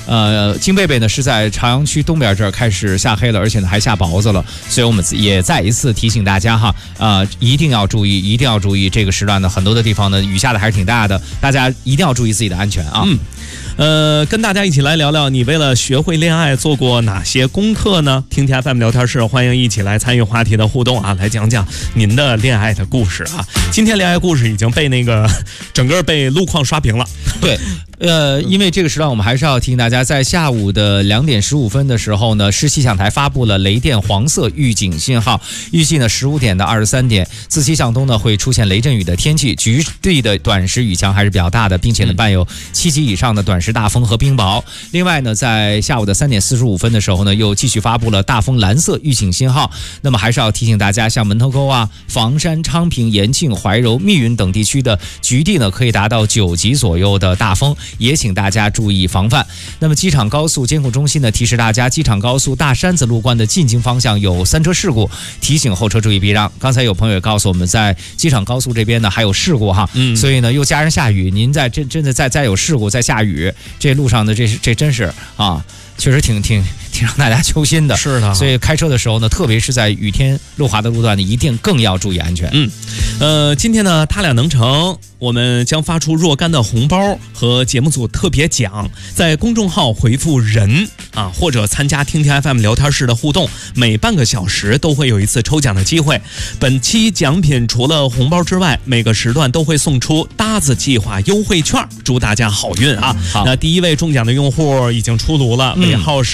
金贝贝呢是在朝阳区东边这儿开始下黑了，而且呢还下雹子了，所以我们也再一次提醒大家哈，一定要注意，这个时段呢很多的地方呢雨下的还是挺大的，大家一定要注意自己的安全啊。 跟大家一起来聊聊，你为了学会恋爱做过哪些功课呢？听天 FM 聊天室，欢迎一起来参与话题的互动啊，来讲讲您的恋爱的故事啊。今天恋爱故事已经被整个被路况刷屏了。 对，因为这个时段我们还是要提醒大家，在下午的2点15分的时候呢，市气象台发布了雷电黄色预警信号，预计呢15点到23点，自西向东呢会出现雷阵雨的天气，局地的短时雨强还是比较大的，并且呢伴有7级以上的短时大风和冰雹。另外呢，在下午的3点45分的时候呢，又继续发布了大风蓝色预警信号。那么还是要提醒大家，像门头沟啊、房山、昌平、延庆、怀柔、密云等地区的局地呢，可以达到9级左右的大风，也请大家注意防范。那么机场高速监控中心呢提示大家，机场高速大山子路关的进京方向有3车事故，提醒后车注意避让。刚才有朋友也告诉我们，在机场高速这边呢还有事故哈，所以呢又加上下雨，您真的再有事故再下雨，这路上的这真是啊，确实挺让大家揪心的。 是的， 所以开车的时候呢，特别是在雨天路滑的路段呢，一定更要注意安全。 今天呢，他俩能成，我们将发出若干的红包和节目组特别奖，在公众号回复人啊，或者参加听听 FM 聊天室的互动，每半个小时都会有一次抽奖的机会。本期奖品除了红包之外，每个时段都会送出搭子计划优惠券，祝大家好运啊！ 好， 那第一位中奖的用户已经出炉了，尾号是